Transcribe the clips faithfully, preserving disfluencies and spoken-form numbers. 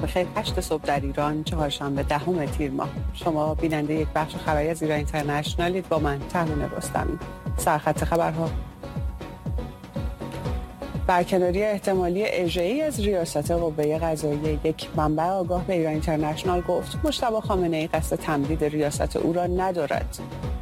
بخیر. هشت صبح در ایران، چهارشنبه دهم تیر ماه. شما بیننده یک بخش خبری از ایران اینترنشنالید. با من تهمینه رستمی. سرخط خبرها: برکناری احتمالی اجرایی از ریاست قوه قضاییه. یک منبع آگاه به ایران اینترنشنال گفت مجتبی خامنه‌ای قصد تمدید ریاست او را ندارد.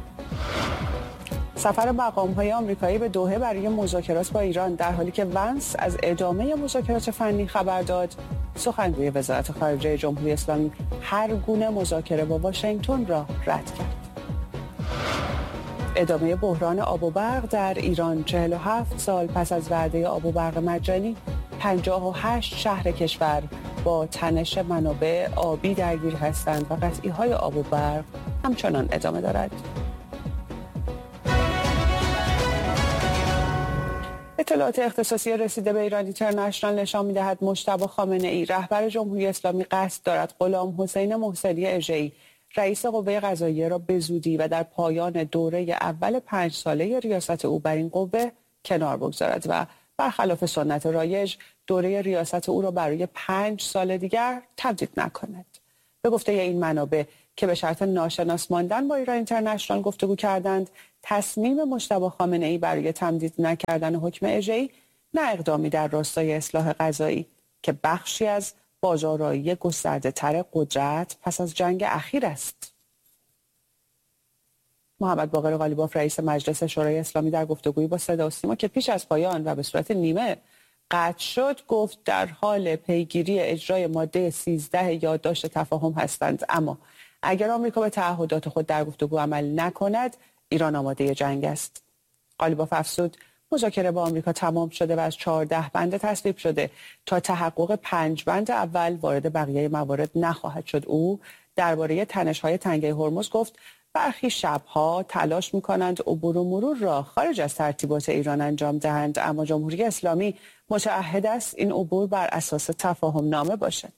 سفر مقام‌های آمریکایی به دوحه برای مذاکرات با ایران در حالی که ونس از ادامه مذاکرات فنی خبر داد. سخنگوی وزارت خارجه جمهوری اسلامی هر گونه مذاکره با واشنگتن را رد کرد. ادامه بحران آب و برق در ایران. چهل و هفت سال پس از وعده آب و برق مجانی، پنجاه و هشت شهر کشور با تنش منابع آبی درگیر هستند و قطعی‌های آب و برق همچنان ادامه دارد. اطلاعات اختصاصی رسیده به ایران اینترنشنال نشان می‌دهد مجتبی خامنه‌ای رهبر جمهوری اسلامی قصد دارد غلام حسین محسنی اژه‌ای رئیس قوه قضاییه را به زودی و در پایان دوره اول پنج ساله ریاست او بر این قوه کنار بگذارد و برخلاف سنت رایج دوره ریاست او را برای پنج سال دیگر تمدید نکند. به گفته این منابع که به شرط ناشناس ماندن با ایران اینترنشنال گفتگو کردند، تصمیم مجتبی خامنه‌ای برای تمدید نکردن حکم اژه‌ای نه اقدامی در راستای اصلاح قضایی که بخشی از بازآرایی گسترده‌تر قدرت پس از جنگ اخیر است. محمد باقر قالیباف رئیس مجلس شورای اسلامی در گفتگویی با صدا و سیما که پیش از پایان و به صورت نیمه قطع شد گفت در حال پیگیری اجرای ماده سیزده یادداشت تفاهم هستند، اما اگر آمریکا به تعهدات خود در گفتگو عمل نکند ایران آماده جنگ است. قالیباف افزود مذاکره با آمریکا تمام شده و از چهارده بند تصویب شده. تا تحقق پنج بند اول وارد بقیه موارد نخواهد شد. او درباره تنش‌های تنگه هرمز گفت برخی شب‌ها تلاش می‌کنند عبور و مرور را خارج از ترتیبات ایران انجام دهند، اما جمهوری اسلامی متعهد است این عبور بر اساس تفاهم نامه باشد.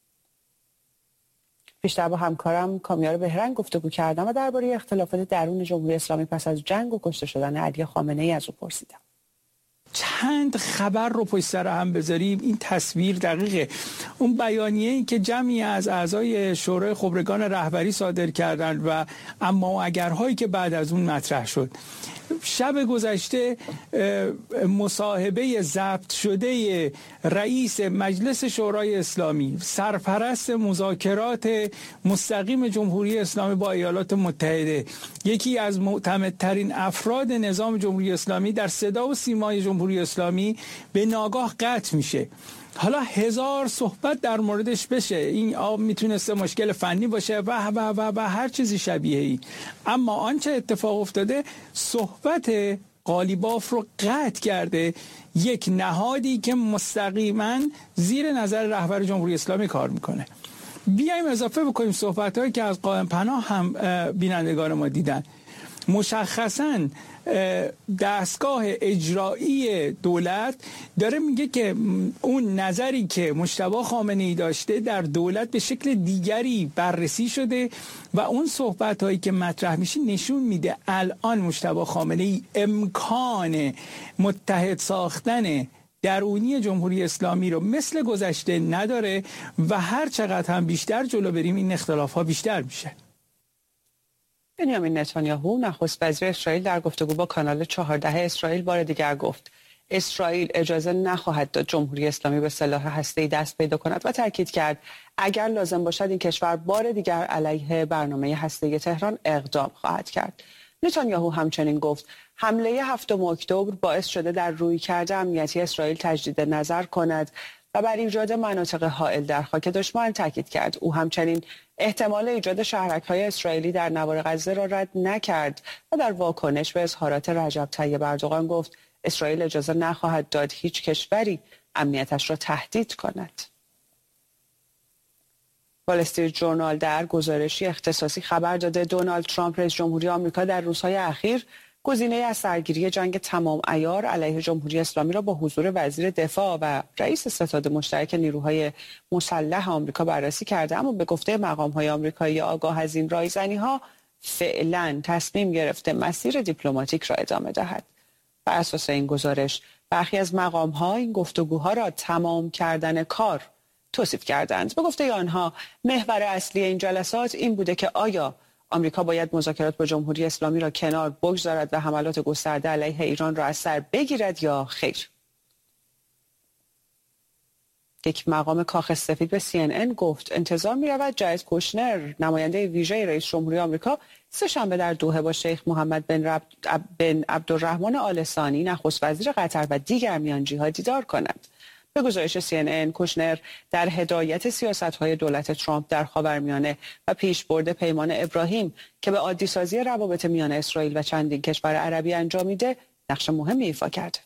بیشتر با همکارم کامیار بهرنگ گفتگو کردم و درباره اختلافات درون جمهوری اسلامی پس از جنگ و کشته شدن علی خامنه‌ای از او پرسیدم. چند خبر رو پشت سر هم بذاریم این تصویر دقیقه. اون بیانیه‌ای که جمعی از اعضای شورای خبرگان رهبری صادر کردند و اما اگرهایی که بعد از اون مطرح شد. شب گذشته مصاحبه ضبط شده رئیس مجلس شورای اسلامی، سرپرست مذاکرات مستقیم جمهوری اسلامی با ایالات متحده، یکی از معتمدترین افراد نظام جمهوری اسلامی در صدا و سیمای جمهوری اسلامی به ناگاه قطع میشه. حالا هزار صحبت در موردش بشه، این آب میتونسته مشکل فنی باشه و و و و هر چیزی شبیه ای، اما آنچه اتفاق افتاده صحبت قالیباف رو قطع کرده یک نهادی که مستقیما زیر نظر رهبر جمهوری اسلامی کار میکنه. بیایم اضافه بکنیم صحبت‌هایی که از قائم پناه هم بینندگان ما دیدن. مشخصاً دستگاه اجرایی دولت داره میگه که اون نظری که مجتبی خامنه‌ای داشته در دولت به شکل دیگری بررسی شده و اون صحبت هایی که مطرح میشه نشون میده الان مجتبی خامنه‌ای امکان متحد ساختن درونی جمهوری اسلامی رو مثل گذشته نداره و هر چقدر هم بیشتر جلو بریم این اختلاف ها بیشتر میشه. بنیامین نتانیاهو نخست وزیر اسرائیل در گفتگو با کانال چهارده اسرائیل بار دیگر گفت اسرائیل اجازه نخواهد داد جمهوری اسلامی به سلاح هسته‌ای دست پیدا کند و تاکید کرد اگر لازم باشد این کشور بار دیگر علیه برنامه هسته‌ای تهران اقدام خواهد کرد. نتانیاهو همچنین گفت حمله هفتم اکتبر باعث شده در رویکرد امنیتی اسرائیل تجدید نظر کند و بر ایجاد مناطق حائل در خاک دشمن تاکید کرد. او همچنین احتمال ایجاد شهرک‌های اسرائیلی در نوار غزه را رد نکرد و در واکنش به اظهارات رجب طیب اردوغان گفت اسرائیل اجازه نخواهد داد هیچ کشوری امنیتش را تهدید کند. وال استریت ژورنال در گزارشی اختصاصی خبر داده دونالد ترامپ رئیس جمهوری آمریکا در روزهای اخیر گزینه از سرگیری جنگ تمام عیار علیه جمهوری اسلامی را با حضور وزیر دفاع و رئیس ستاد مشترک نیروهای مسلح آمریکا بررسی کرده، اما به گفته مقام‌های آمریکایی آگاه از این رایزنی‌ها فعلا تصمیم گرفته مسیر دیپلماتیک را ادامه دهد. بر اساس این گزارش برخی از مقام‌ها این گفتگوها را تمام کردن کار توصیف کردند. به گفته آنها محور اصلی این جلسات این بوده که آیا آمریکا باید مذاکرات با جمهوری اسلامی را کنار بگذارد و حملات گسترده علیه ایران را از سر بگیرد یا خیر. یک مقام کاخ سفید به سی ان ان گفت انتظار می رود جارد کوشنر نماینده ویژه رئیس جمهوری آمریکا سه شنبه در دوحه با شیخ محمد بن, رب... بن عبدالرحمن آل ثانی نخست وزیر قطر و دیگر میانجی‌ها دیدار کنند. به گزارش سی ان ان کوشنر در هدایت سیاست‌های دولت ترامپ در خاورمیانه و پیشبرد پیمان ابراهیم که به عادی‌سازی روابط میان اسرائیل و چندین کشور عربی انجامیده نقش مهمی ایفا کرد.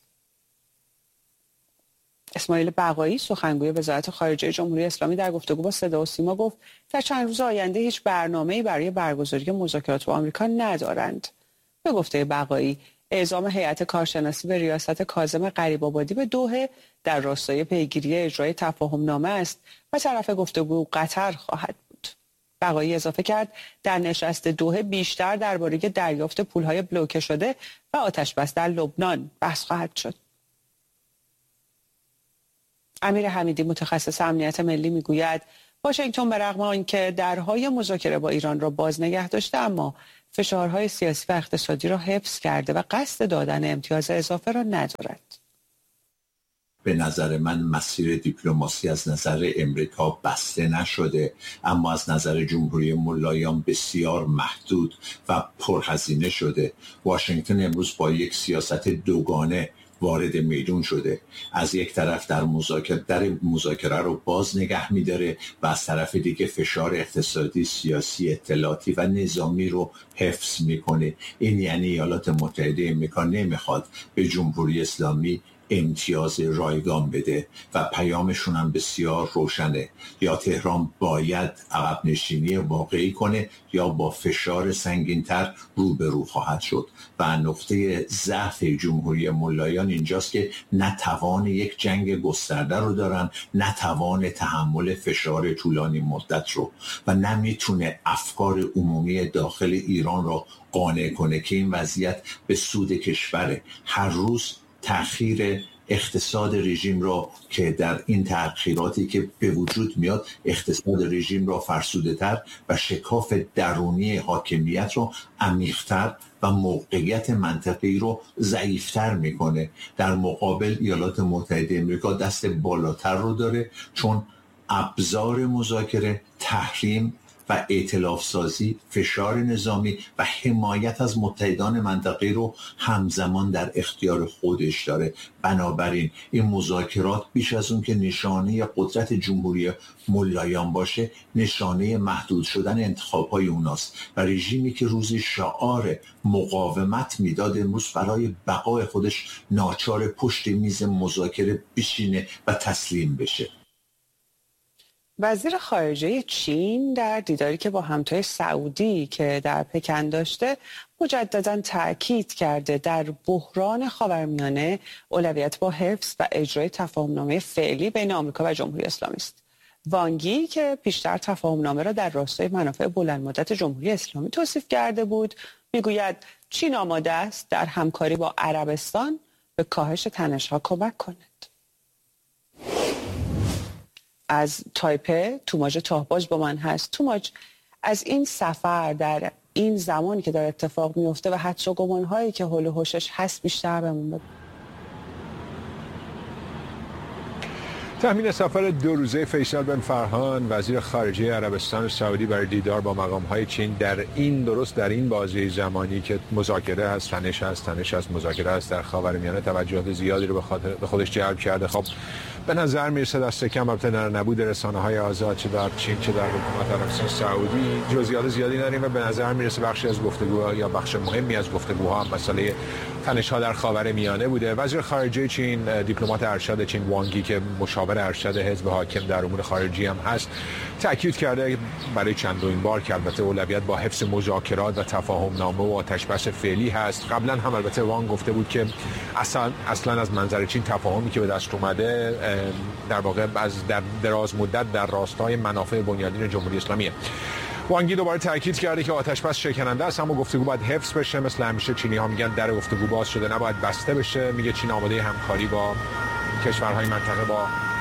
اسماعیل بقایی سخنگوی وزارت خارجه جمهوری اسلامی در گفتگو با صدا و سیما گفت در چند روز آینده هیچ برنامه‌ای برای برگزاری مذاکرات با آمریکا ندارند. به گفته بقایی اعزام هیئت کارشناسی به ریاست کاظم غریب‌آبادی به دوحه در راستای پیگیری اجرای تفاهم‌نامه است و طرف گفتگو قطر خواهد بود. بقایی اضافه کرد در نشست دوحه بیشتر درباره دریافت پول‌های بلوکه شده و آتش‌بس در لبنان بحث خواهد شد. امیر حمیدی متخصص امنیت ملی میگوید واشنگتن به رغم آنکه درهای مذاکره با ایران را باز نگه داشته اما فشارهای سیاسی و اقتصادی را حفظ کرده و قصد دادن امتیاز اضافه را ندارد. به نظر من مسیر دیپلماسی از نظر امریکا بسته نشده اما از نظر جمهوری ملایان بسیار محدود و پرهزینه شده. واشنگتن امروز با یک سیاست دوگانه وارد میدون شده. از یک طرف در مذاکره در مذاکره رو باز نگه می‌داره و از طرف دیگه فشار اقتصادی، سیاسی، اطلاعاتی و نظامی رو حفظ میکنه. این یعنی ایالات متحده آمریکا نمیخواد به جمهوری اسلامی امتیاز رایگان بده و پیامشون هم بسیار روشنه. یا تهران باید عقب نشینی واقعی کنه یا با فشار سنگین‌تر روبرو خواهد شد. و نقطه ضعف جمهوری ملایان اینجاست که نه توان یک جنگ گسترده رو دارن، نه توان تحمل فشار طولانی مدت رو و نه میتونه افکار عمومی داخل ایران رو قانع کنه که این وضعیت به سود کشوره. هر روز تأخیر اقتصاد رژیم را که در این تأخیراتی که به وجود میاد اقتصاد رژیم را فرسوده تر و شکاف درونی حاکمیت را عمیق‌تر و موقعیت منطقه‌ای رو ضعیف‌تر میکنه. در مقابل ایالات متحده آمریکا دست بالاتر رو داره چون ابزار مذاکره، تحریم و ائتلاف سازی، فشار نظامی و حمایت از متحدان منطقه‌ای رو همزمان در اختیار خودش داره. بنابراین این مذاکرات بیش از اون که نشانه قدرت جمهوری ملایان باشه، نشانه محدود شدن انتخاب‌های اوناست و رژیمی که روزی شعار مقاومت میداد امروز برای بقای خودش ناچار پشت میز مذاکره بشینه و تسلیم بشه. وزیر خارجه چین در دیداری که با همتای سعودی که در پکن داشته مجدداً تأکید کرده در بحران خاورمیانه اولویت با حفظ و اجرای تفاهمنامه فعلی بین آمریکا و جمهوری اسلامی است. وانگی که پیشتر تفاهمنامه را در راستای منافع بلند مدت جمهوری اسلامی توصیف کرده بود میگوید چین آماده است در همکاری با عربستان به کاهش تنش‌ها کمک کند. از تایپه توماج تاهباج با من هست. توماج، از این سفر در این زمانی که داره اتفاق میفته و حدس و گمان‌هایی که حول و حوشش هست بیشتر بهمون بگو. تأمین سفر دو روزه فیصل بن فرهان وزیر خارجه عربستان سعودی برای دیدار با مقام‌های چین در این درست در این بازه زمانی که مذاکره هست، تنش هست، تنش هست، مذاکره هست در خاورمیانه توجهات زیادی رو به خاطر به خودش جلب کرده. خب به نظر میرسه دست کم البته در نبود رسانه‌های آزاد چه در چین چه در حکومت عربستان سعودی جزئیات زیادی نداریم و به نظر میرسه بخشی از گفتگوها یا بخش مهمی از گفتگوها هم مسئله تنش‌ها در خاورمیانه بوده. وزیر خارجه چین دیپلمات ارشد چین وانگی که مشاور ارشد حزب حاکم در امور خارجی هم هست تاکید کرده برای چندمین بار که البته اولویت با حفظ مذاکرات و تفاهم‌نامه و آتش‌بس فعلی هست. قبلا هم البته وانگ گفته بود که اصلا اصلا از منظر چین تفاهمی که به دست اومده در واقع از در دراز مدت در راستای منافع بنیادین جمهوری اسلامیه. وانگی دوباره تاکید کرده که آتش‌بس شکننده است اما گفتگو باید حفظ بشه. مثل همیشه چینی‌ها میگن در گفتگو باز شده نباید بسته بشه. میگه چین آماده همکاری با کشورهای منطقه با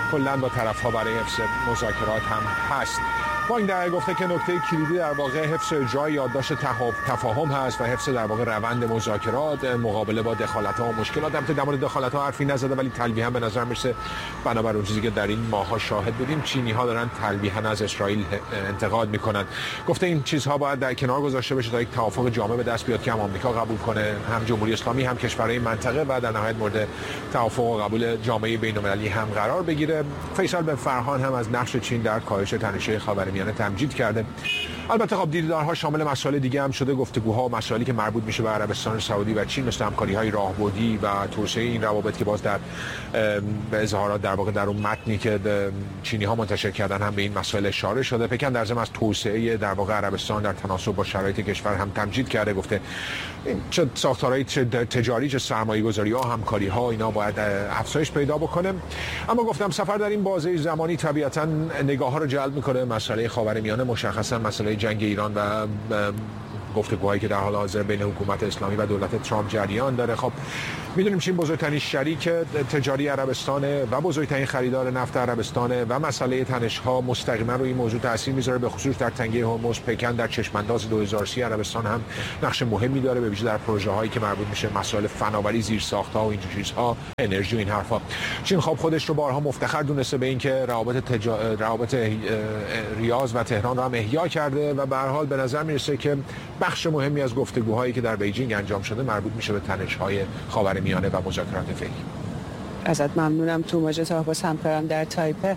کلاً با طرف‌ها برای حفظ مذاکرات هم هست. بانک در گفته که نکته کلیدی در واقع حفظ اجرای یادداشت تفاهم هست و حفظ در واقع روند مذاکرات، مقابله با دخالت‌ها و مشکلات. البته در مورد دخالت‌ها حرفی نزده، ولی تلویحاً به نظر میرسه بنابر اون چیزی که در این ماه‌ها شاهد بودیم، چینی‌ها دارن تلویحاً از اسرائیل انتقاد میکنن. گفته این چیزها باید در کنار گذاشته بشه تا یک توافق جامع به دست بیاد که هم آمریکا قبول کنه، هم جمهوری اسلامی، هم کشورهای منطقه و در نهایت مورد توافق و قبول جامعه بین‌المللی هم قرار بگیره. فیصل بن فرهان هم از نقش چین در کاهش تنش‌های خاورمیانه تمجید کرده. البته خب دیدارها شامل مسائل دیگه هم شده، گفتگوها و مسائلی که مربوط میشه به عربستان سعودی و چین، مثل همکاری‌های راهبردی و توسعه این روابط که باز در به اظهارات در واقع در اون متنی که چینی‌ها منتشر کردن هم به این مسائل اشاره شده. پکن در ضمن از توسعه در واقع عربستان در تناسب با شرایط کشور هم تمجید کرده، گفته چه ساختارهای تجاری چه سرمایه‌گذاری‌ها، همکاری‌ها، اینا باید افزایش پیدا بکنه. اما گفتم سفر در این بازه زمانی طبیعتاً نگاه‌ها رو جلب می‌کنه. مسئله خاورمیانه، مشخصاً مسئله جنگ ایران و گفتگوهایی که در حال حاضر بین حکومت اسلامی و دولت ترامپ جریان داره. خب میدونیم چین بزرگترین شریک تجاری عربستانه و بزرگترین خریدار نفت عربستانه و مسئله تنش‌ها مستقیما روی این موضوع تاثیر میذاره، به خصوص در تنگه هرمز. پکن در چشمانداز دو هزار و سی عربستان هم نقش مهمی داره، به ویژه در پروژه‌هایی که مربوط میشه مسائل فناوری، زیرساخت‌ها و این چیزها، انرژی و این حرفا. چین خب خودش رو بارها مفتخر دونسته به اینکه روابط تجا... روابط ریاض و تهران رو هم احیا کرده و به هر حال به نظر میرسه که بخش مهمی از گفتگوهایی که در بیجینگ انجام شده مربوط میشه به تنش‌های خاورمیانه و مذاکرات فعلی. ازت ممنونم. توماج تاهباس همکارم در تایپه.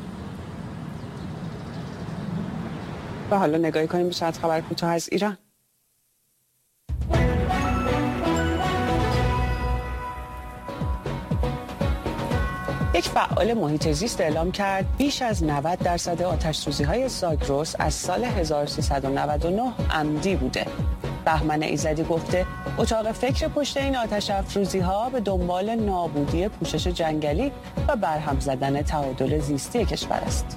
و حالا نگاهی کنیم به چند خبر کوتاه از ایران. یک فعال محیط زیست اعلام کرد بیش از نود درصد آتش‌سوزی‌های زاگرس از سال هزار و سیصد و نود و نه عمدی بوده. بهمن ایزدی گفته اتاق فکر پشت این آتش افروزی‌ها به دنبال نابودی پوشش جنگلی و برهم زدن تعادل زیستی کشور است.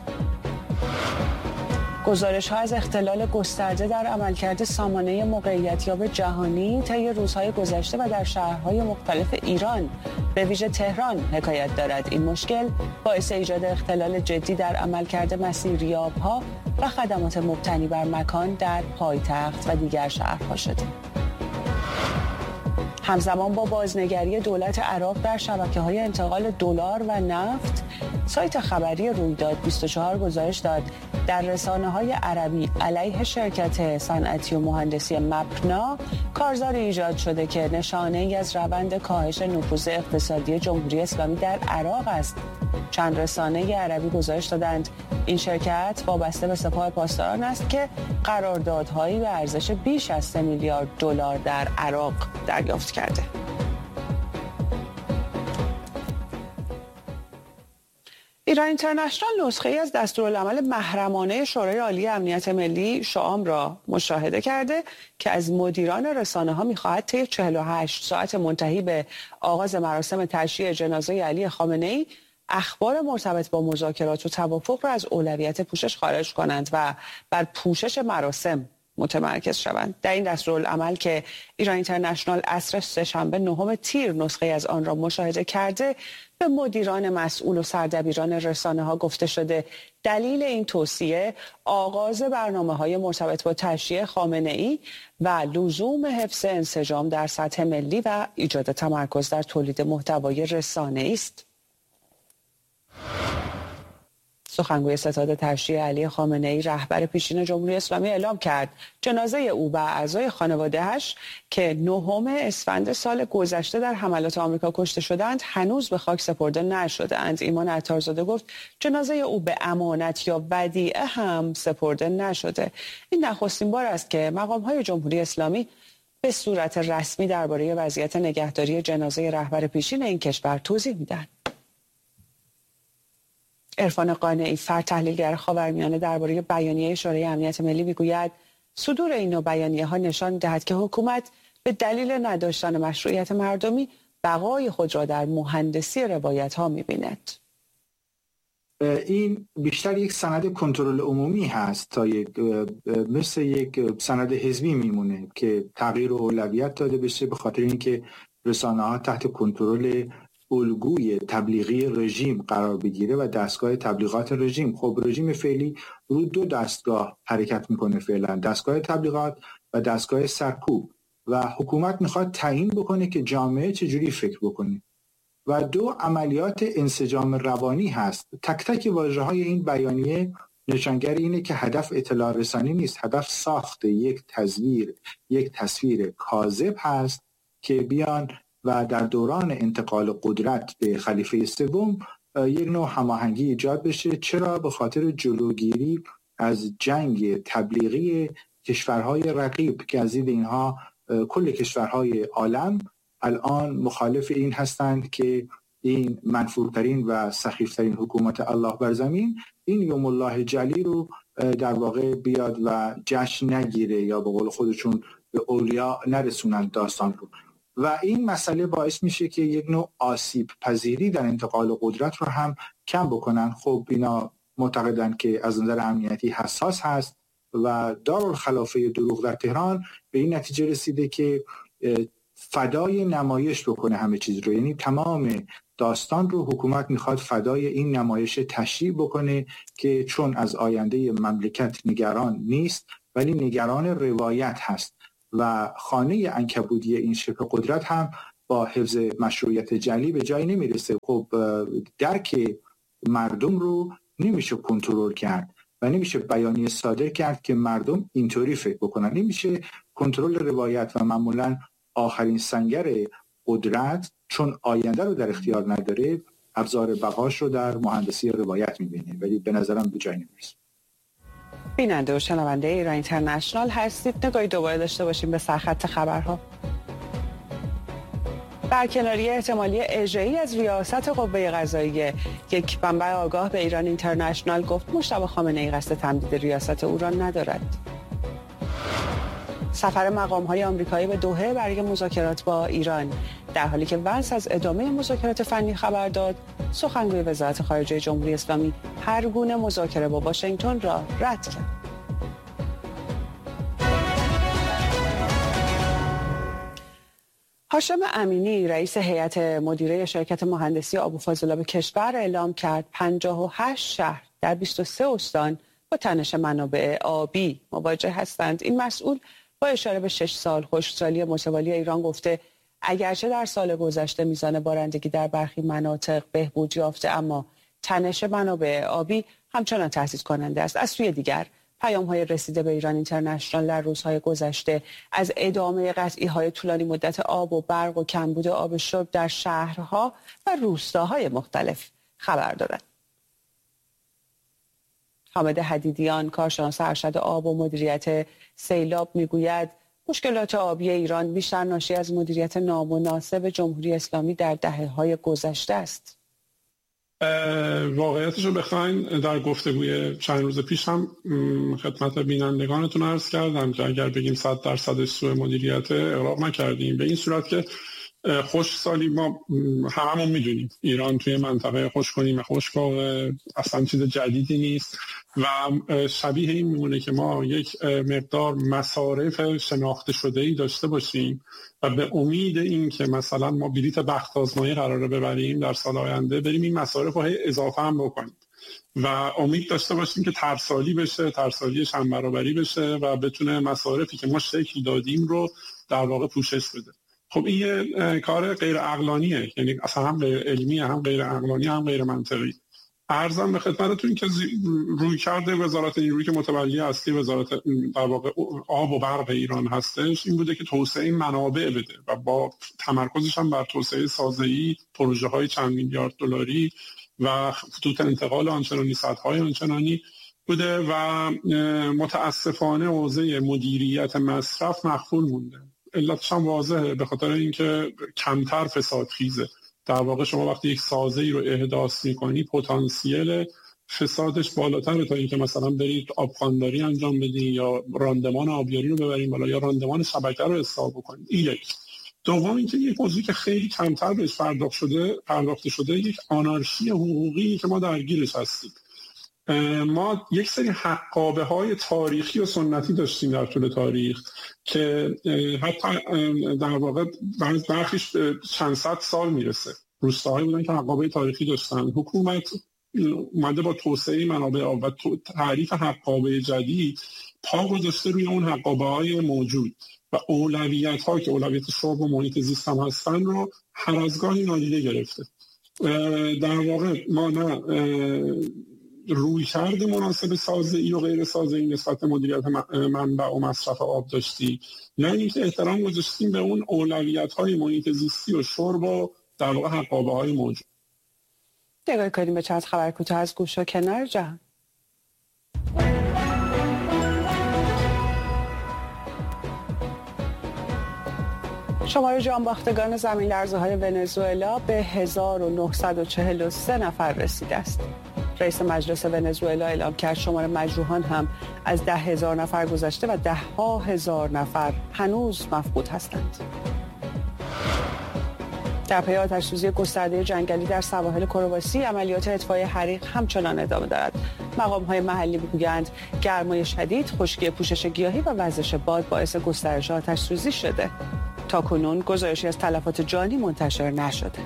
گزارش‌ها از اختلال گسترده در عملکرد سامانه موقعیت‌یاب جهانی طی روزهای گذشته و در شهرهای مختلف ایران به ویژه تهران حکایت دارد. این مشکل باعث ایجاد اختلال جدی در عملکرد مسیریاب‌ها و خدمات مبتنی بر مکان در پایتخت و دیگر شهرها شده. همزمان با بازنگری دولت عراق در شبکه‌های انتقال دلار و نفت، سایت خبری رویداد بیست و چهار گزارش داد در رسانه‌های عربی علیه شرکت صنعتی و مهندسی مپنا کارزاری ایجاد شده که نشانه‌ای از روند کاهش نفوذ اقتصادی جمهوری اسلامی در عراق است. چند رسانه عربی گزارش دادند این شرکت وابسته به سپاه پاسداران است که قراردادهایی به ارزش بیش از سه میلیارد دلار در عراق دریافت کرده. ایران اینترنشنال نسخه‌ای از دستورالعمل محرمانه شورای عالی امنیت ملی شام را مشاهده کرده که از مدیران رسانه‌ها می‌خواهد طی چهل و هشت ساعت منتهی به آغاز مراسم تشییع جنازه علی خامنه‌ای اخبار مرتبط با مذاکرات و توافق را از اولویت پوشش خارج کنند و بر پوشش مراسم متمرکز شوند. در این دستورالعمل که ایران اینترنشنال عصر سه‌شنبه نهم تیر نسخه از آن را مشاهده کرده، به مدیران مسئول و سردبیران رسانه‌ها گفته شده دلیل این توصیه آغاز برنامه‌های مرتبط با تشییع خامنه‌ای و لزوم حفظ انسجام در سطح ملی و ایجاد تمرکز در تولید محتوای رسانه‌ای است. سخنگوی ستاد تشییع علی خامنه‌ای رهبر پیشین جمهوری اسلامی اعلام کرد جنازه او و اعضای خانواده‌اش که نهم اسفند سال گذشته در حملات آمریکا کشته شدند هنوز به خاک سپرده نشده‌اند. ایمان عطارزاده گفت جنازه او به امانت یا ودیعه هم سپرده نشده. این نخستین بار است که مقام‌های جمهوری اسلامی به صورت رسمی درباره وضعیت نگهداری جنازه رهبر پیشین این کشور توضیح میدهند. عرفان قانعی فرد تحلیلگر خاورمیانه درباره بیانیه شورای امنیت ملی میگوید صدور این نوع بیانیه‌ها نشان دهد که حکومت به دلیل نداشتن مشروعیت مردمی بقای خود را در مهندسی روایت‌ها می‌بیند. این بیشتر یک سند کنترل عمومی هست تا یک مثل یک سند حزبی میمونه که تغییر اولویت داده بشه به خاطر اینکه رسانه‌ها تحت کنترل الگوی تبلیغی رژیم قرار بگیره و دستگاه تبلیغات رژیم. خب رژیم فعلی رو دو دستگاه حرکت میکنه فعلا، دستگاه تبلیغات و دستگاه سرکوب، و حکومت میخواد تعیین بکنه که جامعه چجوری فکر بکنه. و دو عملیات انسجام روانی هست. تک تک واژه‌های این بیانیه نشانگر اینه که هدف اطلاع رسانی نیست، هدف ساخت یک تصویر، یک تصویر کاذب هست که بیان و در دوران انتقال قدرت به خلیفه سوم یک نوع هماهنگی ایجاد بشه. چرا؟ به خاطر جلوگیری از جنگ تبلیغی کشورهای رقیب که از دید اینها کل کشورهای عالم الان مخالف این هستند که این منفورترین و سخیفترین حکومت الله بر زمین این یوم الله جلی رو در واقع بیاد و جشن نگیره یا به قول خودشون به اولیا نرسونند داستان رو. و این مسئله باعث میشه که یک نوع آسیب پذیری در انتقال قدرت رو هم کم بکنن. خب اینا معتقدن که از نظر امنیتی حساس هست و دارالخلافه دروغ در تهران به این نتیجه رسیده که فدای نمایش بکنه همه چیز رو، یعنی تمام داستان رو حکومت میخواد فدای این نمایش تشریع بکنه که چون از آینده مملکت نگران نیست ولی نگران روایت هست و خانه عنکبوتی این شبه قدرت هم با حفظ مشروعیت جلی به جای نمیرسه. خب درک مردم رو نمیشه کنترل کرد و نمیشه بیانیه صادر کرد که مردم اینطوری فکر بکنن، نمیشه کنترل روایت و معمولا آخرین سنگر قدرت چون آینده رو در اختیار نداره ابزار بقاش رو در مهندسی روایت میبینه، ولی به نظرم به جای نمیرسه. بیننده و شنونده ایران اینترنشنال هستید. نگاهی دوباره داشته باشیم به سرخط خبرها. برکناری احتمالی اجرایی از ریاست قوه قضاییه. یک منبع آگاه به ایران اینترنشنال گفت مجتبی خامنه‌ای قصد تمدید ریاست او را ندارد. سفر مقام‌های آمریکایی به دوحه برای مذاکرات با ایران. در حالی که ونس از ادامه مذاکرات فنی خبر داد، سخنگوی وزارت خارجه جمهوری اسلامی هر گونه مذاکره با واشنگتن را رد کرد. هاشم امینی رئیس هیئت مدیره شرکت مهندسی آب و فاضلاب کشور اعلام کرد پنجاه و هشت شهر در بیست و سه استان با تنش منابع آبی مواجه هستند. این مسئول با اشاره به شش سال خشکسالی متوالی ایران گفته اگرچه در سال گذشته میزان بارندگی در برخی مناطق بهبود یافته اما تنش منابع آبی همچنان تهدید کننده است. از سوی دیگر پیام‌های رسیده به ایران اینترنشنال در روزهای گذشته از ادامه قطعی‌های طولانی مدت آب و برق و کمبود آب شرب در شهرها و روستاهای مختلف خبر دادند. حامد حدیدیان کارشناس ارشد آب و مدیریت سیلاب میگوید مشکلات آبی ایران بیشتر ناشی از مدیریت نامناسب جمهوری اسلامی در دهه‌های گذشته است. واقعیتش رو بخواین در گفتگوی چند روز پیش هم خدمت بینندگانتون عرض کردم که اگر بگیم صد درصد سوء مدیریت اقراق نکردیم، به این صورت که خشکسالی ما هممون میدونیم ایران توی منطقه خشک‌کنیم خشک اصلا چیز جدیدی نیست و شبیه این میمونه که ما یک مقدار مصارف شناخته شده‌ای داشته باشیم و به امید این که مثلا ما بلیت بخت آزمایی قراره ببریم در سال آینده بریم این مصارف رو اضافه هم بکنیم و امید داشته باشیم که ترسالی بشه، ترسالی چند برابری بشه و بتونه مصارفی که ما شکل دادیم رو در واقع پوشش بده. خب این یه کار غیر عقلانیه، یعنی اصلا هم غیر علمیه، هم غیر عقلانی، هم غیر منطقی. عرضم به خدمتتون که روی کرده وزارت نیرویی که متولی اصلی وزارت در واقع آب و برق ایران هستش این بوده که توسعه منابع بده و با تمرکزش هم بر توسعه سازه‌ای، پروژه های چند میلیارد دلاری و خطوط انتقال آنچنانی، سدهای آنچنانی بوده و متاسفانه حوزه مدیریت مصرف مخفول مونده. علتش هم واضحه، به خاطر اینکه کمتر فساد خیزه. در واقع شما وقتی یک سازه‌ای رو احداث می‌کنی پتانسیل فسادش بالاتره تا اینکه مثلا برید آبخوانداری انجام بدین یا راندمان آبیاری رو ببرین بالا یا راندمان شبکه رو اصلاح بکنید. این یک. دوم اینکه یک موضوعی که خیلی کمتر بهش پرداخت شده پرداخته شده یک آنارشی حقوقی که ما درگیرش هستیم. ما یک سری حقابه های تاریخی و سنتی داشتیم در طول تاریخ که حتی در واقع برخیش چند صد سال میرسه روستاهایی بودن که حقابه تاریخی داشتن. حکومت اومده با توسعه منابع آب و تعریف حقابه جدید پا گذاشته روی اون حقابه‌های موجود و اولویت‌ها که اولویت شرب و محیط زیست هم هستن رو هر از گاهی نادیده گرفته. در واقع ما نه روی کرده مناسب سازه‌ای و غیر سازه‌ای نسبت مدیریت منبع و مصرف آب داشتی، نه اینکه احترام گذاشتیم به اون اولویت‌های محیط زیستی و شرب و در واقع حقابه‌های موجود. نگاه کنیم به چند خبر کوتاه از گوش و کنار جهان. شمار جانباختگان زمین لرزه‌های ونزوئلا به هزار و نهصد و چهل و سه نفر رسیده است. رئیس مجلس ونزوئلا اعلام کرد شمار مجروحان هم از ده هزار نفر گذشته و ده ها هزار نفر هنوز مفقود هستند. در پی آتش‌سوزی گسترده جنگلی در سواحل کرواسی، عملیات اطفای حریق همچنان ادامه دارد. مقام‌های محلی می‌گویند گرمای شدید، خشکی پوشش گیاهی و وزش باد باعث گسترش آتش‌سوزی شده. تاکنون گزارشی از تلفات جانی منتشر نشده.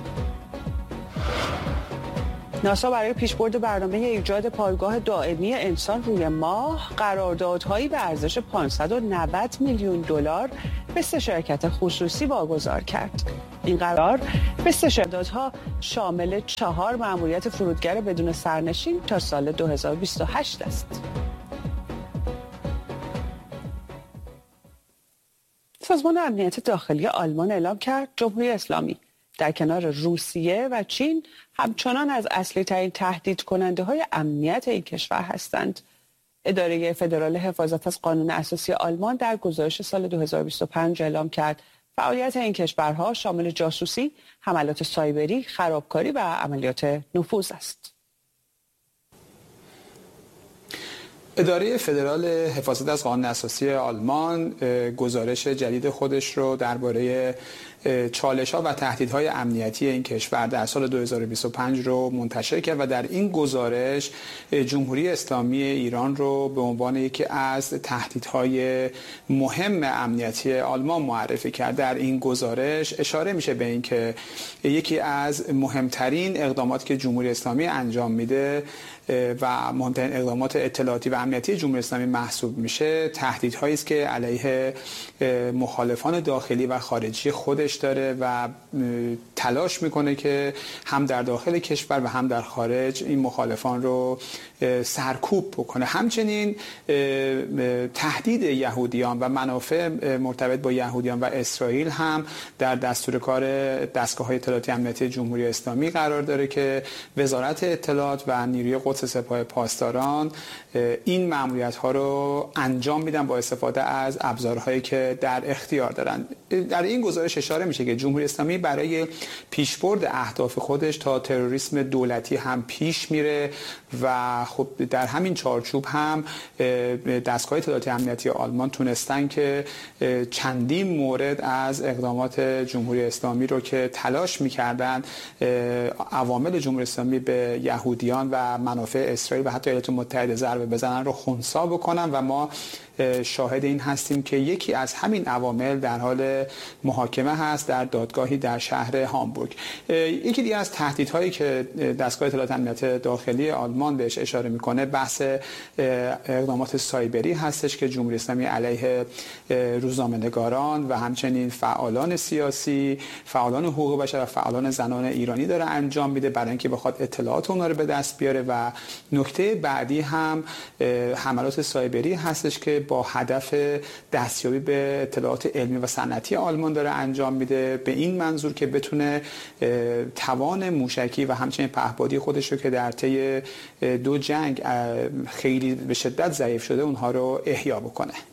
ناسا برای پیشبرد برنامه ایجاد پایگاه دائمی انسان روی ماه قراردادهایی به ارزش پانصد و نود میلیون دلار به سه شرکت خصوصی واگذار کرد. این قرار به سه شرکت‌ها شامل چهار مأموریت فرودگر بدون سرنشین تا سال دو هزار و بیست و هشت است. سازمان امنیت داخلی آلمان اعلام کرد جمهوری اسلامی در کنار روسیه و چین همچنان از اصلی ترین تهدید کننده های امنیت این کشور هستند. اداره فدرال حفاظت از قانون اساسی آلمان در گزارش سال دو هزار و بیست و پنج اعلام کرد فعالیت این کشورها شامل جاسوسی، حملات سایبری، خرابکاری و عملیات نفوذ است. اداره فدرال حفاظت از قانون اساسی آلمان گزارش جدید خودش رو درباره چالش‌ها و تهدیدهای امنیتی این کشور در سال دو هزار و بیست و پنج رو منتشر کرد و در این گزارش جمهوری اسلامی ایران رو به عنوان یکی از تهدیدهای مهم امنیتی آلمان معرفی کرد. در این گزارش اشاره میشه به این که یکی از مهمترین اقداماتی که جمهوری اسلامی انجام میده و مهمترین اقدامات اطلاعاتی و امنیتی جمهوری اسلامی محسوب میشه تهدیدهایی است که علیه مخالفان داخلی و خارجی خودش داره و تلاش میکنه که هم در داخل کشور و هم در خارج این مخالفان رو سرکوب بکنه. همچنین تهدید یهودیان و منافع مرتبط با یهودیان و اسرائیل هم در دستور کار دستگاه‌های اطلاعاتی امنیتی جمهوری اسلامی قرار داره که وزارت اطلاعات و نیروی قدس سپاه پاسداران این مأموریت‌ها رو انجام میدن با استفاده از ابزارهایی که در اختیار دارن. در این گزارش اشاره میشه که جمهوری اسلامی برای پیشبرد اهداف خودش تا تروریسم دولتی هم پیش میره و خب در همین چارچوب هم دستگاه اطلاعاتی امنیتی آلمان تونستن که چندین مورد از اقدامات جمهوری اسلامی رو که تلاش میکردن عوامل جمهوری اسلامی به یهودیان و منافع اسرائیل و حتی ایالات متحده ضربه بزنن رو خنثی بکنن و ما شاهد این هستیم که یکی از همین عوامل در حال محاکمه هست در دادگاهی در شهر هامبورگ. یکی دیگه از تهدیدهایی که دستگاه اطلاعات امنیت داخلی آلمان بهش اشاره میکنه بحث اقدامات سایبری هستش که جمهوری اسلامی علیه روزنامه‌نگاران و همچنین فعالان سیاسی، فعالان حقوق بشر و فعالان زنان ایرانی داره انجام میده برای اینکه بخواد اطلاعات اونها رو به دست بیاره و نکته بعدی هم حملات سایبری هستش که با هدف دستیابی به اطلاعات علمی و صنعتی آلمان داره انجام میده به این منظور که بتونه توان موشکی و همچنین پهپادی خودش رو که در طی دو جنگ خیلی به شدت ضعیف شده اونها رو احیا بکنه.